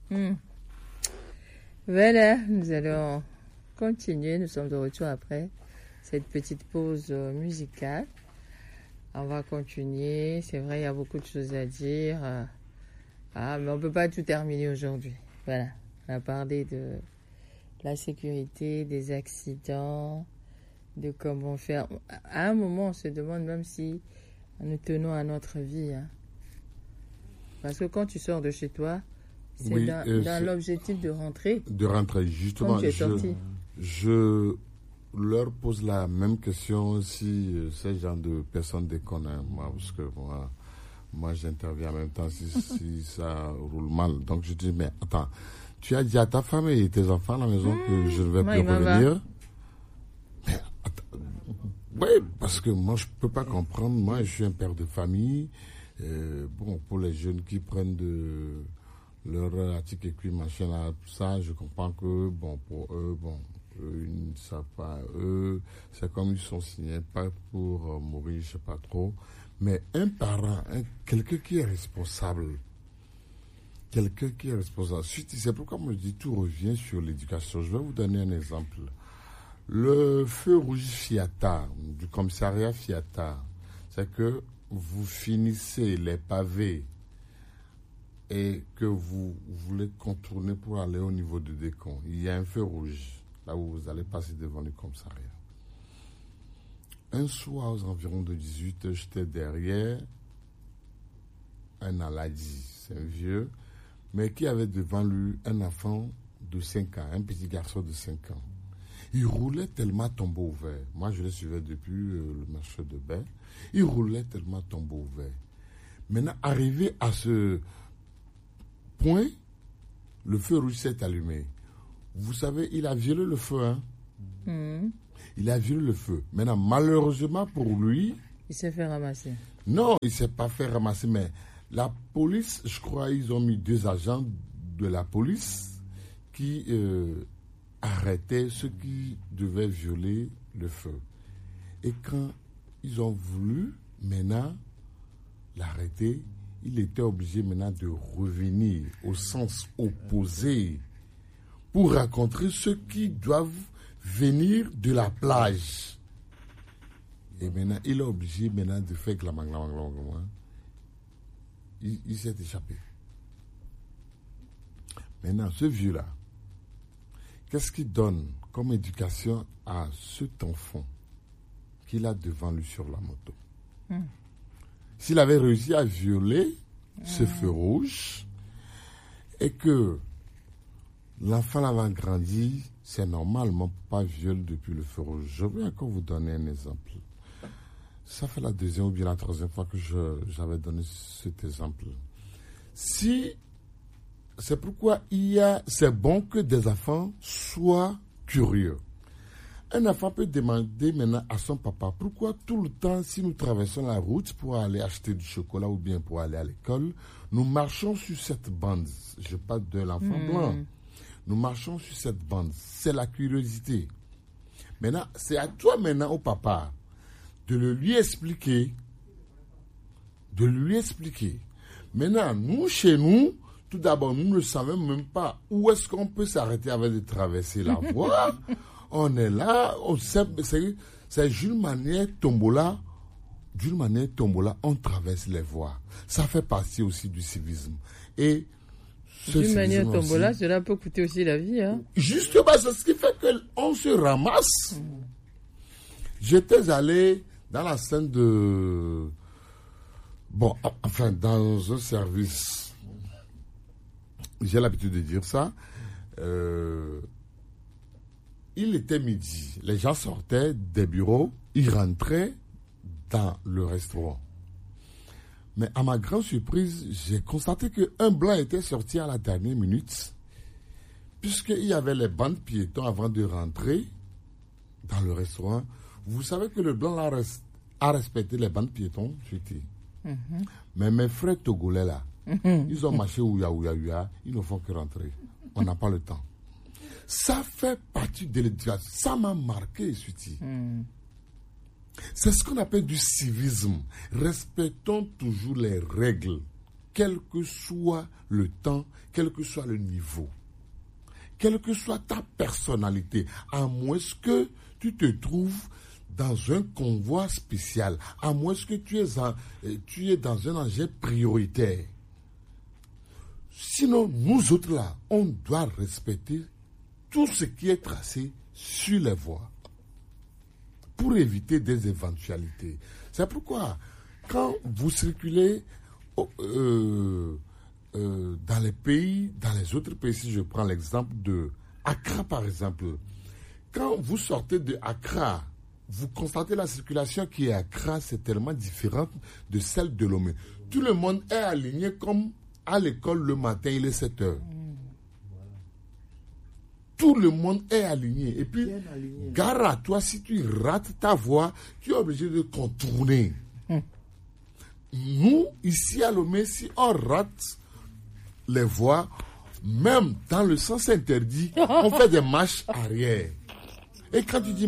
Hmm. Voilà, nous allons continuer. Nous sommes de retour après cette petite pause musicale. On va continuer. C'est vrai, il y a beaucoup de choses à dire. Mais on ne peut pas tout terminer aujourd'hui. Voilà. On a parlé de la sécurité, des accidents, de comment faire. À un moment, on se demande même si nous tenons à notre vie. Hein. Parce que quand tu sors de chez toi, c'est dans l'objectif de rentrer. De rentrer, justement. Je leur pose la même question si ces gens de personnes déconnent. Moi, parce que moi j'interviens en même temps si ça roule mal. Donc je dis, mais attends, tu as dit à ta femme et tes enfants à la maison que je ne vais plus revenir. Mais attends, oui, parce que moi je ne peux pas comprendre. Moi je suis un père de famille. Pour les jeunes qui prennent de leur article et puis machin là, tout ça, je comprends que pour eux, ils ne savent pas, eux, c'est comme ils sont signés, pas pour mourir, je sais pas trop. Mais un parent, quelqu'un qui est responsable, c'est pourquoi moi je dis tout revient sur l'éducation. Je vais vous donner un exemple. Le feu rouge Fiata, du commissariat Fiata, c'est que vous finissez les pavés et que vous voulez contourner pour aller au niveau de Décon. Il y a un feu rouge, là où vous allez passer devant le commissariat. Un soir, aux environs de 18h, j'étais derrière un Aladi, c'est un vieux, mais qui avait devant lui un enfant de 5 ans, un petit garçon de 5 ans. Il roulait tellement tombeau ouvert. Moi, je le suivais depuis le marché de bain. Il roulait tellement tombeau ouvert. Maintenant, arrivé à ce point, le feu rouge s'est allumé. Vous savez, il a violé le feu. Hein? Il a violé le feu. Maintenant, malheureusement pour lui... Il s'est fait ramasser. Non, il ne s'est pas fait ramasser, mais la police, je crois, ils ont mis 2 agents de la police qui arrêtaient ceux qui devaient violer le feu. Et quand ils ont voulu, maintenant, l'arrêter, il était obligé maintenant de revenir au sens opposé pour rencontrer ceux qui doivent venir de la plage. Et maintenant, il est obligé maintenant de faire glamang. Il s'est échappé. Maintenant, ce vieux-là, qu'est-ce qu'il donne comme éducation à cet enfant qu'il a devant lui sur la moto? S'il avait réussi à violer ce feu rouge et que l'enfant avait grandi, c'est normal, mon papa viole depuis le feu rouge. Je vais encore vous donner un exemple. Ça fait la 2e ou bien la 3e fois que j'avais donné cet exemple. C'est pourquoi c'est bon que des enfants soient curieux. Un enfant peut demander maintenant à son papa, pourquoi tout le temps, si nous traversons la route pour aller acheter du chocolat ou bien pour aller à l'école, nous marchons sur cette bande. Je parle de l'enfant blanc. Nous marchons sur cette bande. C'est la curiosité. Maintenant, c'est à toi maintenant, au papa, de lui expliquer. Maintenant, nous, chez nous, tout d'abord, nous ne savons même pas où est-ce qu'on peut s'arrêter avant de traverser la voie. On est là, on sait, c'est d'une manière tombola, on traverse les voies. Ça fait partie aussi du civisme. Et d'une manière tombola, cela peut coûter aussi la vie. Hein? Justement, c'est ce qui fait qu'on se ramasse. J'étais allé dans la scène dans un service, j'ai l'habitude de dire ça, il était midi, les gens sortaient des bureaux, ils rentraient dans le restaurant. Mais à ma grande surprise, j'ai constaté qu'un blanc était sorti à la dernière minute, puisqu'il y avait les bandes piétons avant de rentrer dans le restaurant. Vous savez que le blanc a respecté les bandes piétons, mais mes frères togolais là, ils ont marché ouya, ils ne font que rentrer. On n'a pas le temps. Ça fait partie de l'éducation. Ça m'a marqué, Suti. C'est ce qu'on appelle du civisme. Respectons toujours les règles. quel que soit le temps, quel que soit le niveau, quelle que soit ta personnalité, à moins que tu te trouves dans un convoi spécial, à moins que tu es dans un engin prioritaire. Sinon, nous autres là, on doit respecter tout ce qui est tracé sur les voies pour éviter des éventualités. C'est pourquoi, quand vous circulez dans les autres pays, si je prends l'exemple de Accra par exemple, quand vous sortez de Accra, vous constatez la circulation qui est à Accra, c'est tellement différente de celle de Lomé. Tout le monde est aligné comme à l'école le matin, il est 7 heures. Tout le monde est aligné. Et puis, gare à toi, si tu rates ta voie, tu es obligé de contourner. Nous, ici à Lomé, si on rate les voies, même dans le sens interdit, on fait des marches arrière. Et quand tu dis,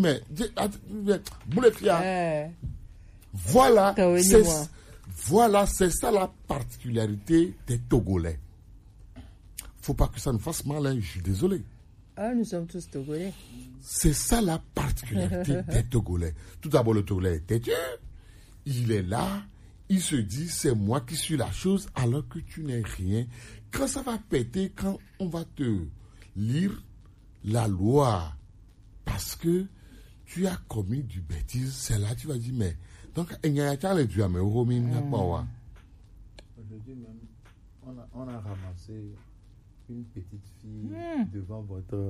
voilà, c'est ça la particularité des Togolais. Faut pas que ça nous fasse mal, hein, je suis désolé. Ah, nous sommes tous Togolais. C'est ça la particularité des Togolais. Tout d'abord, le Togolais est têtu. Il est là, il se dit, c'est moi qui suis la chose, alors que tu n'es rien. Quand ça va péter, quand on va te lire la loi, parce que tu as commis du bêtise, c'est là que tu vas dire, mais donc, il y a les dieux, mais aujourd'hui même, on a ramassé une petite fille devant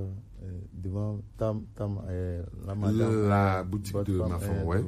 la madame, la boutique de ma femme, ouais.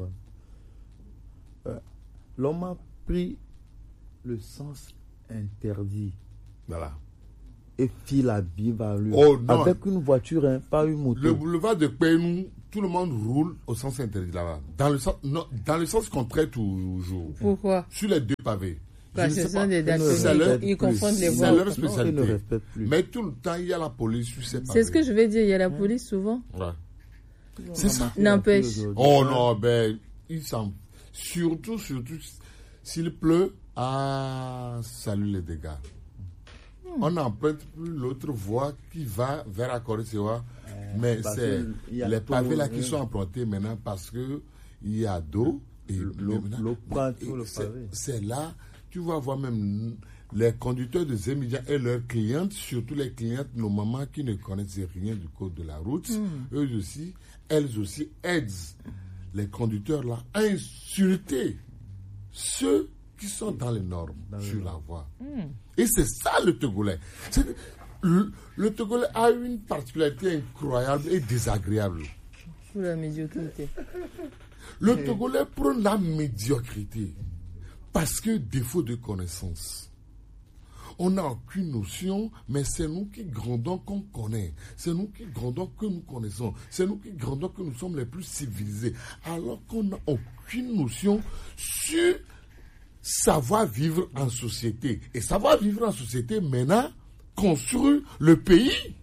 L'homme a pris le sens interdit. Voilà. Et fit la vive à lui. Oh, non. Avec une voiture, hein, pas une moto. Le boulevard de Pénou, tout le monde roule au sens interdit là-bas. Dans le sens contraire toujours. Pourquoi? Sur les deux pavés. Parce que ce sont des daltoniens. Ils confondent les voies. C'est leur spécialité. Ils ne respectent plus. Mais tout le temps, il y a la police sur ces pavés. C'est ce que je vais dire. Il y a la police souvent. Ouais. C'est ça. N'empêche. Oh non, surtout, s'il pleut, salut les dégâts. On n'emprunte plus l'autre voie qui va vers la Corée-Séoua, mais c'est les pavés là qui sont empruntés maintenant parce que il y a d'eau et l'eau prend tout le pavé. C'est là, tu vas voir même les conducteurs de Zemidia et leurs clientes, surtout les clientes, nos mamans qui ne connaissent rien du code de la route, elles aussi aident les conduceurs là à insulter ceux qui sont dans les normes sur la voie. Et c'est ça le Togolais. Le Togolais a une particularité incroyable et désagréable. Pour la médiocrité. Le Togolais prône la médiocrité parce que défaut de connaissance. On n'a aucune notion, mais c'est nous qui grandons qu'on connaît. C'est nous qui grandons que nous connaissons. C'est nous qui grandons que nous sommes les plus civilisés. Alors qu'on n'a aucune notion sur savoir vivre en société. Et savoir vivre en société, maintenant, construire le pays.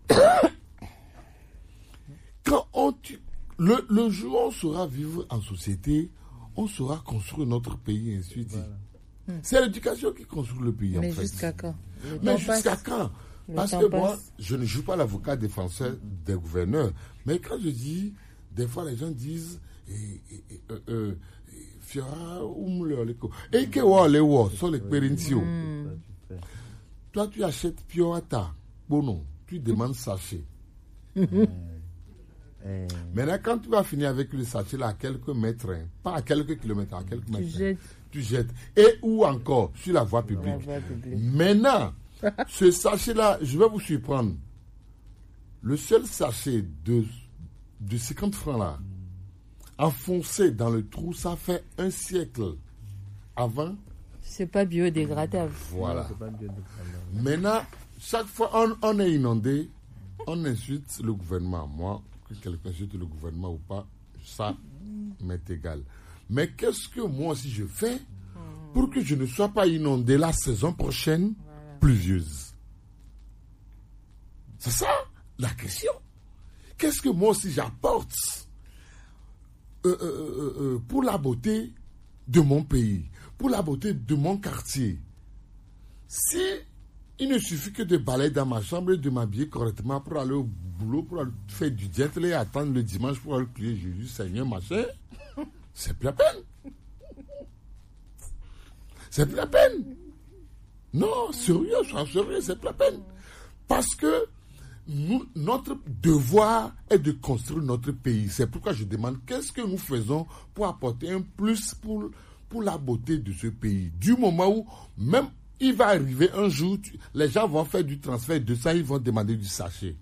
Quand le jour où on saura vivre en société, on saura construire notre pays, et ainsi de suite. Voilà. C'est l'éducation qui construit le pays, mais en fait. Jusqu'à quand? Mais jusqu'à quand? Parce que moi, je ne joue pas l'avocat défenseur des gouverneurs. Mais quand je dis, des fois les gens disent, et que sont les périntio. Toi, tu achètes Pioata, Bono, tu demandes sachet. Maintenant, quand tu vas finir avec le sachet là, à quelques mètres, pas à quelques kilomètres, à quelques mètres, tu jettes. Et ou encore sur la voie publique. Maintenant, ce sachet là, je vais vous surprendre. Le seul sachet de 50 francs là, enfoncé dans le trou, ça fait un siècle avant. C'est pas biodégradable. Voilà. Maintenant, chaque fois on est inondé, on insulte le gouvernement. Moi, que quelqu'un insulte le gouvernement ou pas, ça m'est égal. Mais qu'est-ce que moi aussi je fais pour que je ne sois pas inondé la saison prochaine pluvieuse? C'est ça la question. Qu'est-ce que moi aussi j'apporte pour la beauté de mon pays, pour la beauté de mon quartier? Si il ne suffit que de balayer dans ma chambre et de m'habiller correctement pour aller au boulot, pour aller faire du diète et attendre le dimanche pour aller prier Jésus, Seigneur, machin, c'est plus la peine. C'est plus la peine. Non, sérieux, sois sérieux, c'est plus la peine. Parce que notre devoir est de construire notre pays. C'est pourquoi je demande qu'est-ce que nous faisons pour apporter un plus pour la beauté de ce pays. Du moment où même il va arriver un jour, les gens vont faire du transfert de ça, ils vont demander du sachet.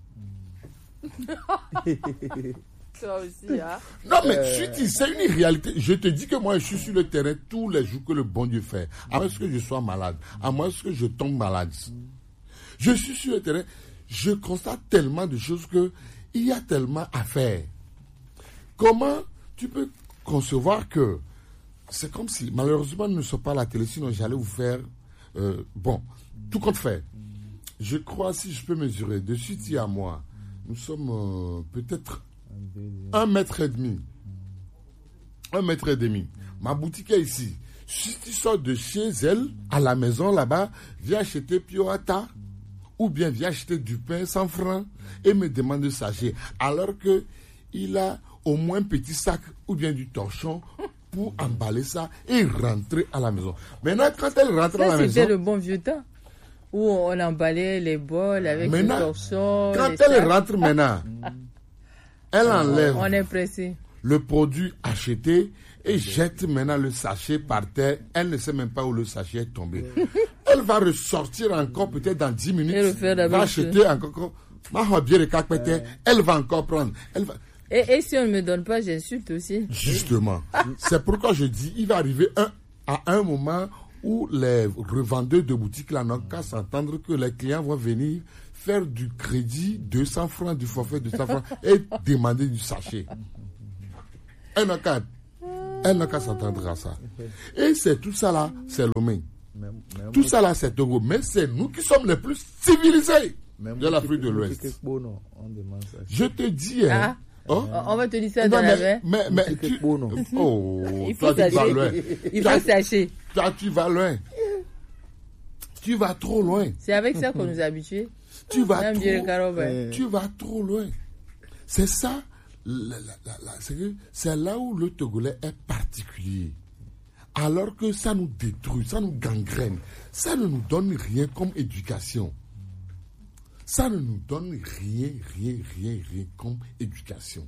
Toi aussi, hein? Non, mais c'est une réalité. Je te dis que moi, je suis sur le terrain tous les jours que le bon Dieu fait. À moins que je sois malade, à moins que je tombe malade. Je suis sur le terrain, je constate tellement de choses qu'il y a tellement à faire. Comment tu peux concevoir que c'est comme si, malheureusement, nous ne sommes pas à la télé, sinon j'allais vous faire, tout compte fait. Je crois, si je peux mesurer, de Chiti à moi, nous sommes peut-être 1,5 mètre. 1,5 mètre. Ma boutique est ici. Si tu sors de chez elle, à la maison là-bas, viens acheter Pioata, ou bien viens acheter du pain 100 francs et me demande de sachet. Alors qu'il a au moins un petit sac ou bien du torchon pour emballer ça et rentrer à la maison. Maintenant, quand elle rentre à la maison... C'était le bon vieux temps où on emballait les bols avec le torchon. Quand elle rentre maintenant, elle enlève on est pressé. Le produit acheté et jette maintenant le sachet par terre. Elle ne sait même pas où le sachet est tombé. Elle va ressortir encore peut-être dans 10 minutes. Va acheter encore. Elle va encore prendre. Et si on ne me donne pas, j'insulte aussi. Justement. C'est pourquoi je dis, il va arriver à un moment où les revendeurs de boutiques là n'ont qu'à s'entendre que les clients vont venir faire du crédit 200 francs, du forfait 200 francs et demander du sachet. Elle n'a qu'à s'entendre à ça. Et c'est tout ça là, c'est l'homme. Tout ça là, c'est Togo. Mais c'est nous qui sommes les plus civilisés de l'Afrique de l'Ouest. Je te dis, hein. On va te dire ça dans la main. Mais il faut sachet. Il faut sachet. Toi, tu vas loin. Tu vas trop loin. C'est avec ça qu'on nous a habitués. Tu vas trop loin. C'est ça. C'est là où le Togolais est particulier. Alors que ça nous détruit, ça nous gangrène. Ça ne nous donne rien comme éducation. Ça ne nous donne rien comme éducation.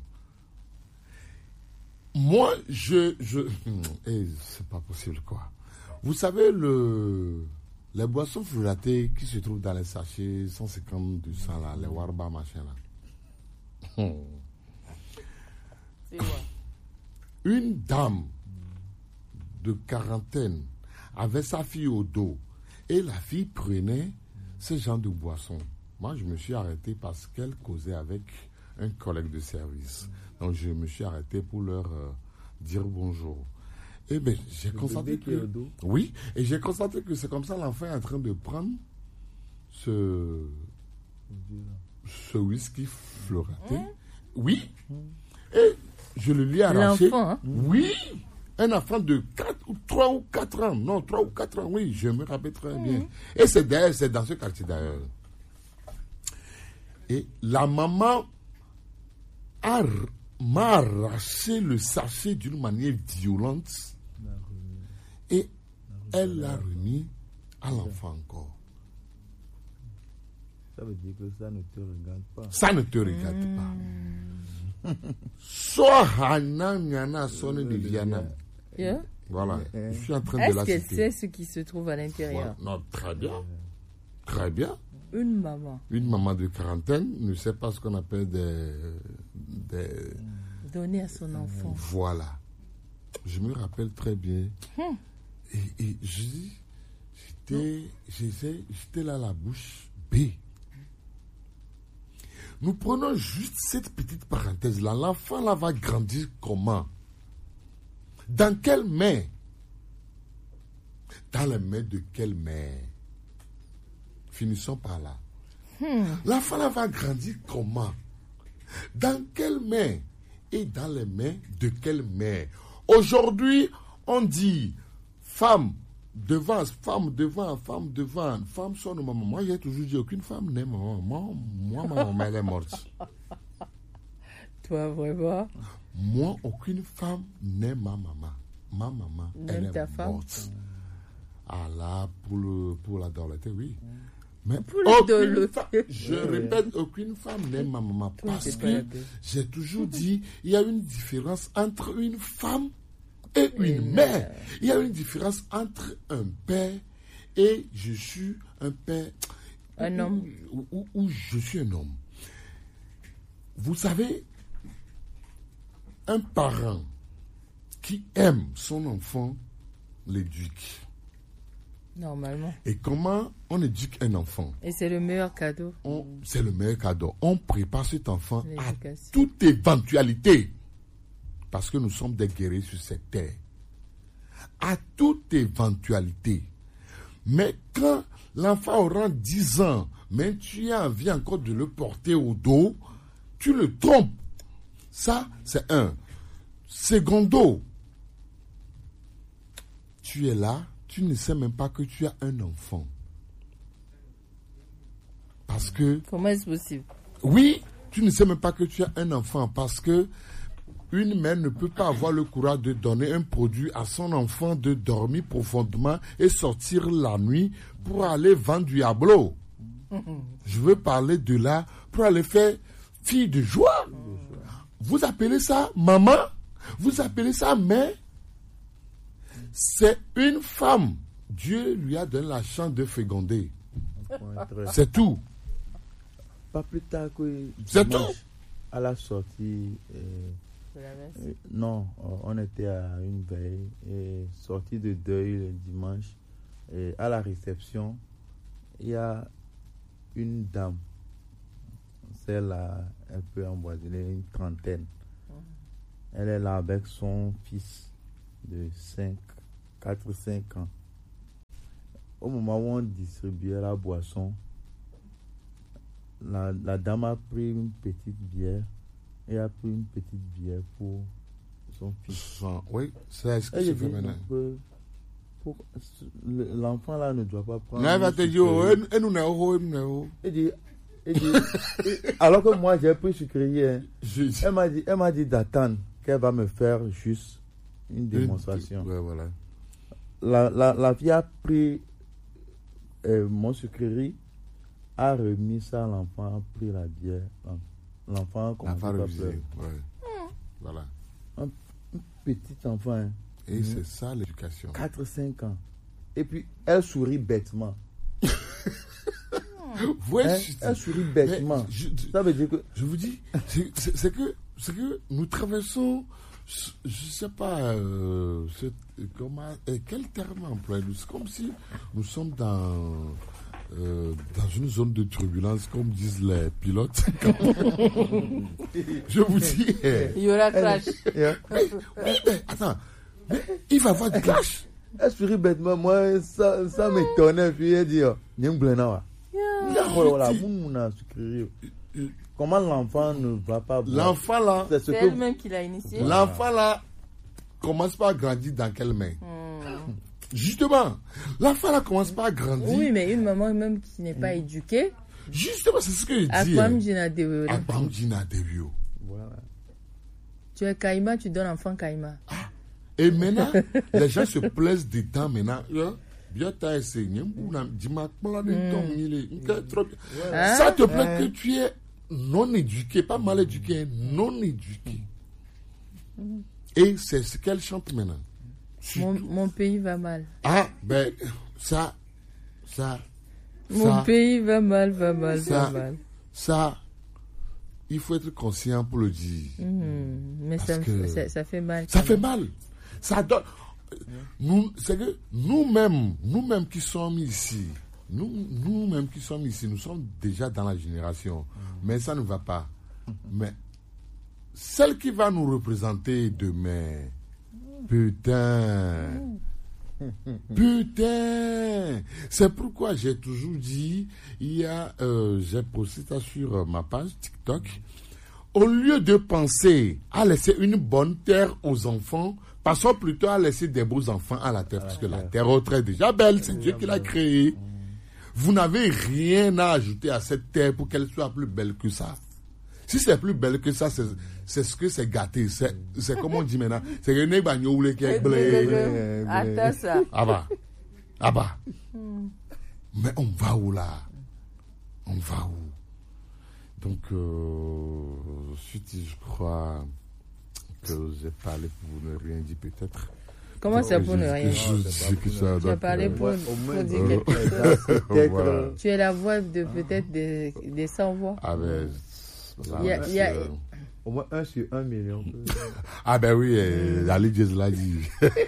Moi, c'est pas possible, quoi. Vous savez, les boissons fruitées qui se trouvent dans les sachets 150, 200, là, les warba, machin, là. C'est quoi? Une dame de quarantaine avait sa fille au dos et la fille prenait ce genre de boisson. Moi, je me suis arrêté parce qu'elle causait avec un collègue de service. Donc, je me suis arrêté pour leur dire bonjour. Et bien, j'ai constaté que... Oui, et j'ai constaté que c'est comme ça l'enfant est en train de prendre ce whisky floraté. Oui. Et je le lui ai arraché. L'enfant, hein? Oui. Un enfant de 3 ou 4 ans. Non, 3 ou 4 ans, oui, je me rappelle très bien. Et c'est dans ce quartier d'ailleurs. Et la maman m'a arraché le sachet d'une manière violente et elle l'a remis à l'enfant encore. Ça veut dire que ça ne te regarde pas. Ça ne te regarde pas. Soit Hana Nyana sonne de Viana. Yeah. Voilà, je suis en train de la citer. Est-ce qu'elle sait ce qui se trouve à l'intérieur? Voilà. Non, très bien. Très bien. Une maman. Une maman de quarantaine ne sait pas ce qu'on appelle des... Donner à son enfant. Voilà. Je me rappelle très bien. Et j'étais là la bouche bée. Nous prenons juste cette petite parenthèse-là. L'enfant là va grandir comment? Dans quelle main? Dans les mains de quelle mère? Finissons par là. L'enfant là va grandir comment? Dans quelle main? Et dans les mains de quelle mère? Aujourd'hui, on dit, femme, devant, femme devant, femme devant, femme sonne maman. Moi, j'ai toujours dit, aucune femme n'est maman. Moi, ma maman, elle est morte. Toi, vraiment? Moi, aucune femme n'est ma maman. Ma maman, Même elle ta est femme? morte. Ah là, pour la dorloter, oui. Mais Pour la dorloter. je répète, aucune femme n'est ma maman. Toi, Parce c'est pas la que peine. j'ai toujours dit, il y a une différence entre une femme et une mère. Il y a une différence entre un père et je suis un père. Un homme. Ou je suis un homme. Vous savez, un parent qui aime son enfant l'éduque. Normalement. Et comment on éduque un enfant? Et c'est le meilleur cadeau. C'est le meilleur cadeau. On prépare cet enfant à L'éducation. toute éventualité. Parce que nous sommes des guerriers sur cette terre. À toute éventualité. Mais quand l'enfant aura 10 ans, mais tu as envie encore de le porter au dos, tu le trompes. Ça, c'est un. Secondo, tu es là, tu ne sais même pas que tu as un enfant. Parce que... Comment est-ce possible? Oui, tu ne sais même pas que tu as un enfant parce que une mère ne peut pas avoir le courage de donner un produit à son enfant, de dormir profondément et sortir la nuit pour aller vendre du diablo. Je veux parler de là pour aller faire fille de joie. Vous appelez ça maman? Vous appelez ça mère? C'est une femme. Dieu lui a donné la chance de féconder. C'est tout. Pas plus tard que C'est dimanche, tout. à la sortie, De la messe. non, on était à une veille et sortie de deuil le dimanche. Et à la réception, il y a une dame, celle-là, un peu emboisonnée, une trentaine. Elle est là avec son fils de 4-5 ans. Au moment où on distribuait la boisson, la dame a pris une petite bière et a pris une petite bière pour son fils. Oui, c'est ce Et qui je se fait dis, maintenant. l'enfant là ne doit pas prendre. Là, elle va te dire, oh, et nous n'avons. Et dit, alors que moi j'ai pris sucrerie, hein. Elle m'a dit d'attendre qu'elle va me faire juste une démonstration. Ouais, voilà. La fille a pris mon sucrerie, a remis ça à l'enfant, a pris la bière. L'enfant a commencé à pleurer. Ouais. Voilà. Un petit enfant, hein. Et c'est ça l'éducation. 4-5 ans. Et puis elle sourit bêtement. Ouais, Hein? Elle sourit bêtement. Ça veut dire que. Je vous dis, c'est que nous traversons, je sais pas, quel terme employer. C'est comme si nous sommes dans une zone de turbulence, comme disent les pilotes. Je vous dis. Il y aura crash. Mais, attends, mais il va y avoir du clash. Elle sourit bêtement. Moi, ça m'étonnait. Puis elle dit, comment l'enfant ne va pas boire? L'enfant là, C'est elle-même qui l'a initié. l'enfant là commence pas à grandir dans quelle main? Justement, l'enfant là commence pas à grandir. Oui, mais une maman même qui n'est pas éduquée. Justement, c'est ce que je dis. Akwam Jina Dewe. Akwam Jina Dewe. Voilà. Tu es Kaïma, tu donnes enfant Kaïma. Et maintenant, les gens se plaisent dedans maintenant. Ça te plaît que tu es non éduqué, pas mal éduqué, non éduqué. Et c'est ce qu'elle chante maintenant. Mon pays va mal. Ah, ben, ça. Mon pays va mal, va mal. Ça, il faut être conscient pour le dire. Mais ça fait mal. Ça fait mal. Ça donne. C'est que nous-mêmes qui sommes ici, nous-mêmes qui sommes ici, nous sommes déjà dans la génération. Mais ça ne va pas. Mais celle qui va nous représenter demain, putain, c'est pourquoi j'ai toujours dit, j'ai posté ça sur ma page TikTok, au lieu de penser à laisser une bonne terre aux enfants, Passons plutôt à laisser des beaux enfants à la terre, parce que la terre autre est déjà belle, c'est Dieu qui l'a créée. Vous n'avez rien à ajouter à cette terre pour qu'elle soit plus belle que ça. Si c'est plus belle que ça, c'est ce que c'est gâté. C'est comme on dit maintenant. C'est que les bagnoles qui est blé. Attends ça. Ah bah. Mais on va où là? On va où? Donc, je crois que j'ai parlé pour ne rien dire peut-être. Comment ça pour ne rien dire? Tu as parlé pour dire quelque chose. Voilà. Tu es la voix de peut-être des sans-voix. Ah ben, Il y a au moins 1 sur 1 million. Ah ben oui, Ali Diaz l'a dit.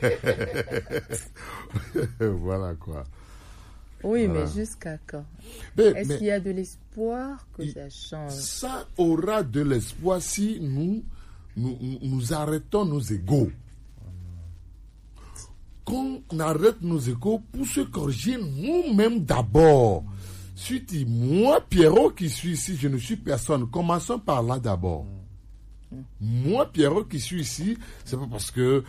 Voilà quoi. Oui, Voilà. mais jusqu'à quand? Mais Est-ce qu'il y a de l'espoir que ça change? Ça aura de l'espoir si nous arrêtons nos égos. Qu'on arrête nos égos pour se corriger nous-mêmes d'abord. Suite, moi, Pierrot, qui suis ici, je ne suis personne. Commençons par là d'abord. Moi, Pierrot, qui suis ici, c'est pas parce que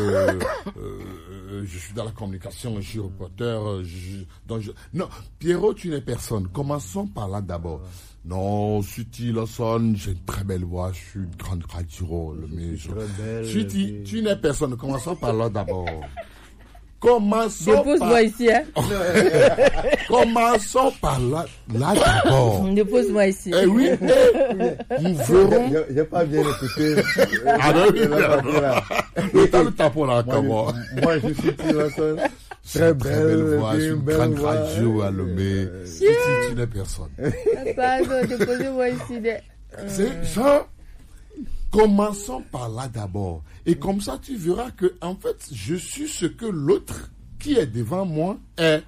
je suis dans la communication, je suis reporter. Non, Pierrot, tu n'es personne. Commençons par là d'abord. Non, Suti Lawson, j'ai une très belle voix, je suis une grande radio. Suti, tu n'es personne. Commençons par là d'abord. Dépose-moi ici, hein. Commençons par là d'abord. Dépose-moi ici. Eh oui, nous verrons. J'ai pas bien écouté. Ah ben oui, le temps de tapon là, comment? Moi, je suis Tillerson. Très belle voix, une grande radio à Lomé. Si tu n'es personne. Pardon, déposez-moi ici. C'est ça. Commençons par là d'abord. Et comme ça, tu verras que, en fait, je suis ce que l'autre qui est devant moi est.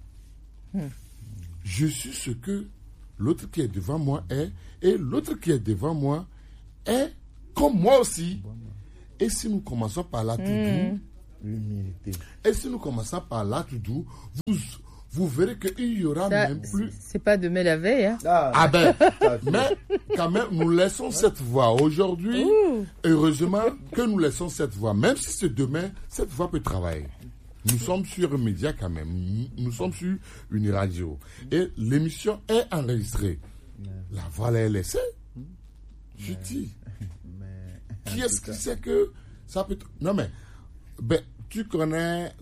Je suis ce que l'autre qui est devant moi est. Et l'autre qui est devant moi est comme moi aussi. Et si nous commençons par là tout doux, l'humilité. Et si nous commençons par là tout doux, vous verrez qu'il y aura ça, même plus. C'est pas demain la veille, hein? Ah ben, mais quand même, nous laissons cette voix aujourd'hui. Heureusement que nous laissons cette voix. Même si c'est demain, cette voix peut travailler. Nous sommes sur un média quand même. Nous sommes sur une radio. Et l'émission est enregistrée. La voix est laissée. Je dis. Qui est-ce qui sait que ça peut... Non mais, ben, tu connais,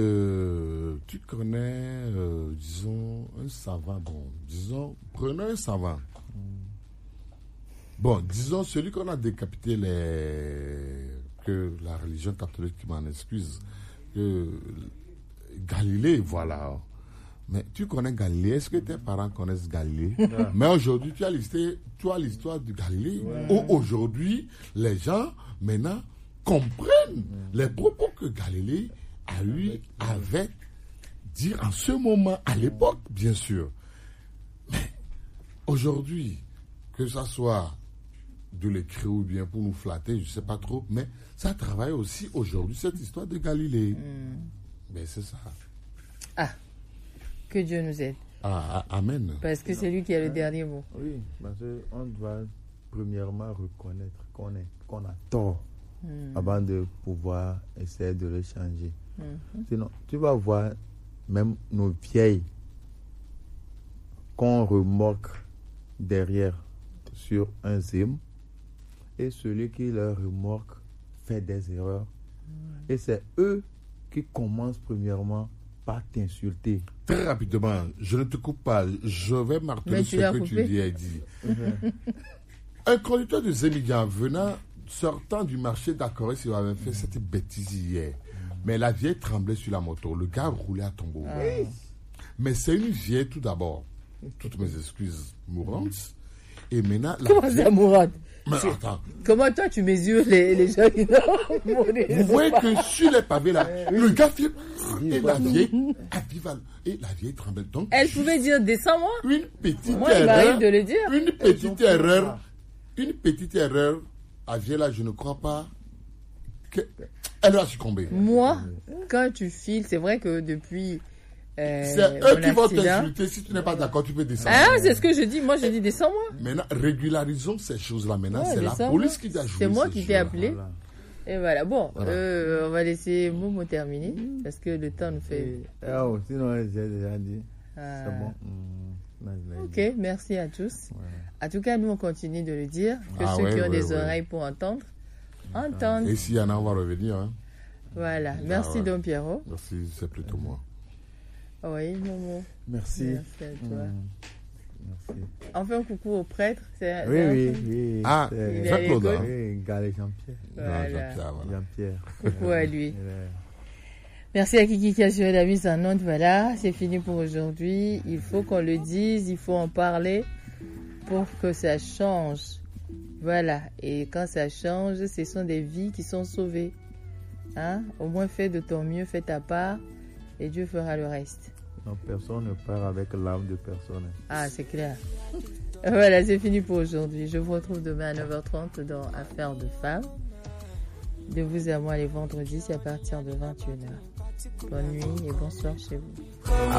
disons, un savant. Bon, disons, prenons un savant. Bon, disons, celui qu'on a décapité, que la religion catholique m'en excuse, que Galilée, voilà. Mais tu connais Galilée, est-ce que tes parents connaissent Galilée? Mais aujourd'hui, tu as l'histoire de Galilée, où aujourd'hui, les gens, maintenant, comprennent les propos que Galilée avait dit en ce moment, à l'époque, bien sûr. Mais aujourd'hui, que ça soit de l'écrire ou bien pour nous flatter, je ne sais pas trop, mais ça travaille aussi aujourd'hui, cette histoire de Galilée. Mais c'est ça. Ah, que Dieu nous aide. Ah, amen. Parce que c'est lui qui a le dernier mot. Oui, parce qu'on doit premièrement reconnaître qu'on a tort avant de pouvoir essayer de le changer. Sinon, tu vas voir même nos vieilles qu'on remorque derrière sur un zim et celui qui leur remorque fait des erreurs. Et c'est eux qui commencent premièrement par t'insulter. Très rapidement, je ne te coupe pas, je vais marteler ce que tu lui as dit. Un conducteur de Zémigan sortant du marché d'Acorès, il avait fait cette bêtise hier. Mais la vieille tremblait sur la moto. Le gars roulait à tombeau. Mais c'est une vieille tout d'abord. Toutes mes excuses mourantes. Et maintenant, comment ça, mourante? Mais attends. Comment toi tu mesures les gens qui vont mourir? Vous voyez que sur les pavés là, le gars fait... Et la vieille tremblait. Donc, elle pouvait dire descends-moi. Une petite moi, il m'arrive de le dire. Une petite erreur. La vieille là, je ne crois pas qu'elle va succomber. Moi, quand tu files, c'est vrai que depuis... c'est eux qui vont t'insulter. Si tu n'es pas d'accord, tu peux descendre. Ah, c'est ce que je dis. Moi, je dis descends-moi. Maintenant, régularisons ces choses-là. Maintenant, c'est la police qui t'a joué. C'est moi qui t'ai appelé. Voilà. Et voilà. Bon, on va laisser Momo terminer parce que le temps nous fait. Sinon, j'ai déjà dit. C'est bon. Ok, merci à tous. Ouais. En tout cas, nous, on continue de le dire, que ceux qui ont des oreilles pour entendre, entendent. Et s'il y en a, on va revenir. Hein. Voilà. Merci, Don Pierrot. Merci, c'est plutôt moi. Oui, Momo. Merci. Merci à toi. Merci. On fait un coucou au prêtre. Oui. Ah, Jacques-Claude. Oui, Galé Jean-Pierre. Voilà. Jean-Pierre. Coucou à lui. Merci à Kiki qui a assuré la mise en onde. Voilà, c'est fini pour aujourd'hui. Il faut qu'on le dise, il faut en parler pour que ça change. Voilà, et quand ça change, ce sont des vies qui sont sauvées. Hein? Au moins, fais de ton mieux, fais ta part, et Dieu fera le reste. Non, personne ne part avec l'âme de personne. Ah, c'est clair. Voilà, c'est fini pour aujourd'hui. Je vous retrouve demain à 9h30 dans Affaires de femmes. De vous à moi les vendredis, c'est à partir de 21h. Bonne nuit et bonsoir chez vous.